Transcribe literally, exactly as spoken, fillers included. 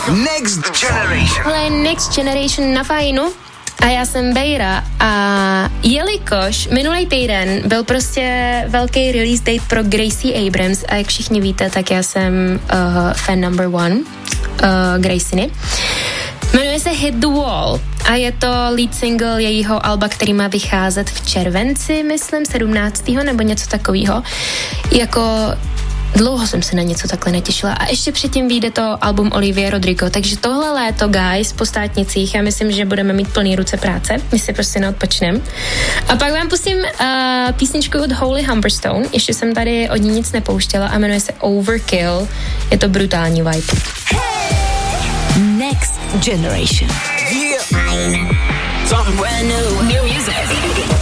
Next Generation. Ale Next Generation na fajnu. A já jsem Bejra a jelikož minulý týden byl prostě velký release date pro Gracie Abrams a jak všichni víte, tak já jsem uh, fan number one uh, Graciny. Jmenuje se Hit the Wall a je to lead single jejího alba, který má vycházet v červenci, myslím, sedmnáctého nebo něco takového. Jako dlouho jsem se na něco takhle netěšila a ještě předtím vyjde to album Olivia Rodrigo, takže tohle léto, guys, po státnicích, já myslím, že budeme mít plný ruce práce, my si prostě neodpočneme. A pak vám pustím uh, písničku od Holy Humberstone, ještě jsem tady od ní nic nepouštěla a jmenuje se Overkill, je to brutální vibe. Next Generation. Yeah. Something brand new. New music.